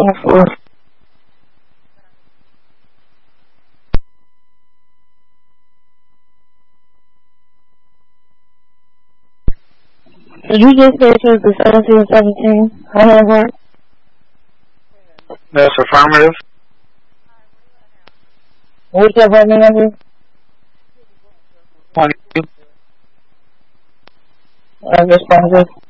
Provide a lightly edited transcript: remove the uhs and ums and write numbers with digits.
4. Did you just say it was the 1717? How did it work? That's affirmative. What's your apartment number? 20. Responsive.